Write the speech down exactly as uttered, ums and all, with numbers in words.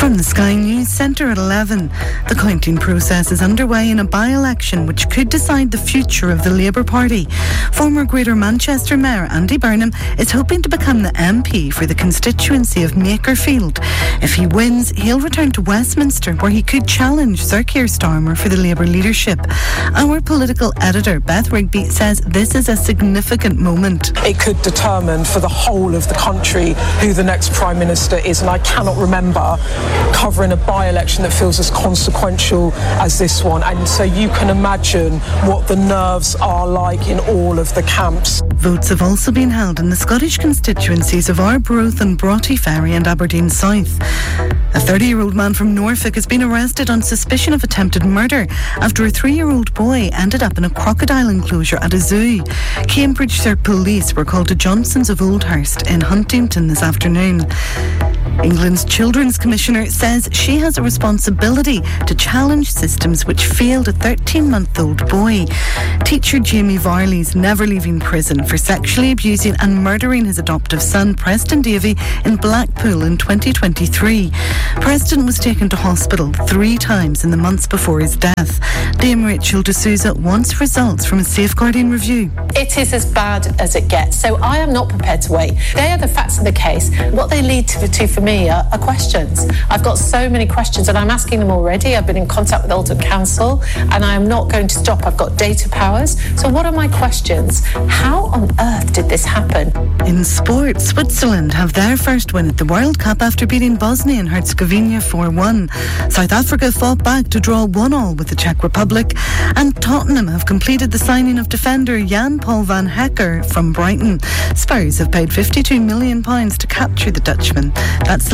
From the Sky News Centre at eleven, the counting process is underway in a by-election which could decide the future of the Labour Party. Former Greater Manchester Mayor Andy Burnham is hoping to become the M P for the constituency of Makerfield. If he wins, he'll return to Westminster, where he could challenge Sir Keir Starmer for the Labour leadership. Our political editor, Beth Rigby, says this is a significant moment. It could determine for the whole of the country who the next Prime Minister is, and I cannot remember covering a by-election that feels as consequential as this one. And so you can imagine what the nerves are like in all of the camps. Votes have also been held in the Scottish constituencies of Arbroath and Broughty Ferry and Aberdeen South. A thirty-year-old man from Norfolk has been arrested on suspicion of attempted murder after a three-year-old boy ended up in a crocodile enclosure at a zoo. Cambridgeshire police were called to Johnson's of Oldhurst in Huntington this afternoon. England's Children's Commissioner says she has a responsibility to challenge systems which failed a thirteen-month-old boy. Teacher Jamie Varley's never leaving prison for sexually abusing and murdering his adoptive son, Preston Davey, in Blackpool in twenty twenty-three. Preston was taken to hospital three times in the months before his death. Dame Rachel D'Souza wants results from a safeguarding review. It is as bad as it gets, so I am not prepared to wait. They are the facts of the case. What they lead to, to for me are, are questions. I've got so many questions and I'm asking them already. I've been in contact with Oldham Council and I am not going to stop. I've got data powers. So what are my questions? How on earth did this happen? In sport, Switzerland have their first win at the World Cup after beating Bosnia and Herzegovina four one. South Africa fought back to draw one all with the Czech Republic, and Tottenham have completed the signing of defender Jan-Paul van Hecker from Brighton. Spurs have paid fifty-two million pounds to capture the Dutchman. That's